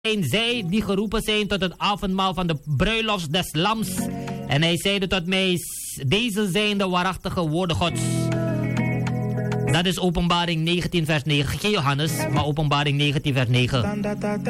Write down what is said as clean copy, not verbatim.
zijn zij die geroepen zijn tot het avondmaal van de bruiloft des lams. En hij zeide tot mij, deze zijn de waarachtige woorden Gods. Dat is Openbaring 19 vers 9. Geen Johannes, maar Openbaring 19 vers 9.